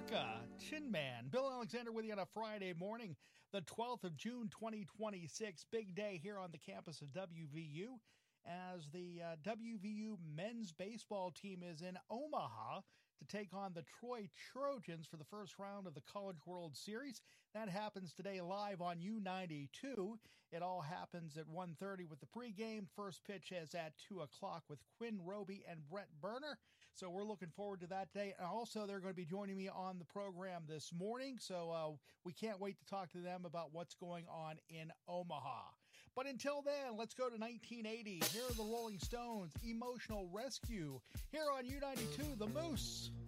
Waka, Tin Man. Bill Alexander with you on a Friday morning, the 12th of June, 2026. Big day here on the campus of WVU as the WVU men's baseball team is in Omaha to take on the Troy Trojans for the first round of the College World Series. That happens today live on U92. It all happens at 1:30 with the pregame. First pitch is at 2 o'clock with Quinn Roby and Brett Burner. So we're looking forward to that day. And also, they're going to be joining me on the program this morning. So we can't wait to talk to them about what's going on in Omaha. But until then, let's go to 1980. Here are the Rolling Stones, Emotional Rescue. Here on U92, The Moose.